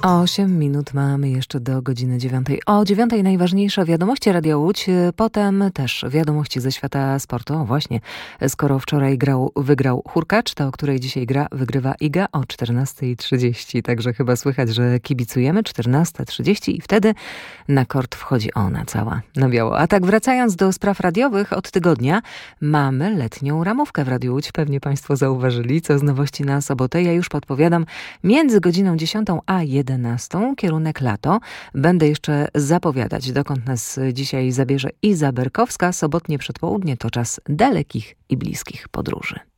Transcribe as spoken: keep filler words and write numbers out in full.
Osiem minut mamy jeszcze do godziny dziewiątej. O dziewiątej najważniejsze wiadomości Radia Łódź, potem też wiadomości ze świata sportu. O właśnie, skoro wczoraj grał, wygrał Hurkacz, to o której dzisiaj gra, wygrywa Iga o czternasta trzydzieści. Także chyba słychać, że kibicujemy. czternasta trzydzieści i wtedy na kort wchodzi ona cała na biało. A tak wracając do spraw radiowych, od tygodnia mamy letnią ramówkę w Radiu Łódź. Pewnie Państwo zauważyli, co z nowości na sobotę. Ja już podpowiadam, między godziną dziesiątą a jedenastą kierunek lato. Będę jeszcze zapowiadać, dokąd nas dzisiaj zabierze Iza Berkowska. Sobotnie przedpołudnie to czas dalekich i bliskich podróży.